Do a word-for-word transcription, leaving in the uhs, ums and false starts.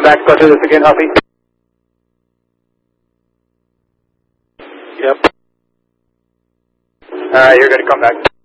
back, go through this again, Huffy. Yep. Alright, you're going to come back.